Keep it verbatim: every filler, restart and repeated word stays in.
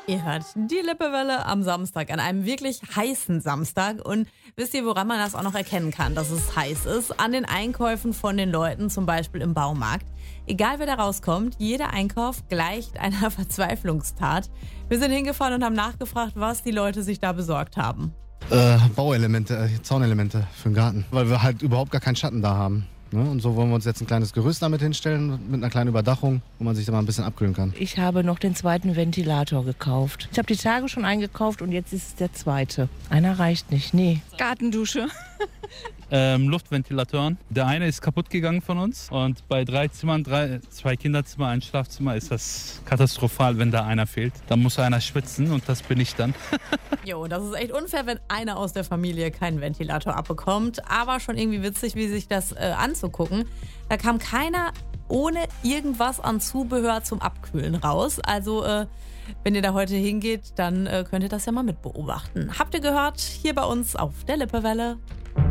Ihr hört die Lippewelle am Samstag, an einem wirklich heißen Samstag. Und wisst ihr, woran man das auch noch erkennen kann, dass es heiß ist? An den Einkäufen von den Leuten, zum Beispiel im Baumarkt. Egal wer da rauskommt, jeder Einkauf gleicht einer Verzweiflungstat. Wir sind hingefahren und haben nachgefragt, was die Leute sich da besorgt haben. Äh, Bauelemente, äh, Zaunelemente für den Garten, weil wir halt überhaupt gar keinen Schatten da haben. Ne? Und so wollen wir uns jetzt ein kleines Gerüst damit hinstellen, mit einer kleinen Überdachung, wo man sich da mal ein bisschen abkühlen kann. Ich habe noch den zweiten Ventilator gekauft. Ich habe die Tage schon eingekauft und jetzt ist es der zweite. Einer reicht nicht, nee. Gartendusche. Ähm, Luftventilatoren. Der eine ist kaputt gegangen von uns und bei drei Zimmern, drei, zwei Kinderzimmer, ein Schlafzimmer ist das katastrophal, wenn da einer fehlt. Da muss einer schwitzen und das bin ich dann. Jo, das ist echt unfair, wenn einer aus der Familie keinen Ventilator abbekommt, aber schon irgendwie witzig, wie sich das äh, anzugucken. Da kam keiner ohne irgendwas an Zubehör zum Abkühlen raus. Also äh, wenn ihr da heute hingeht, dann äh, könnt ihr das ja mal mitbeobachten. Habt ihr gehört? Hier bei uns auf der Lippewelle.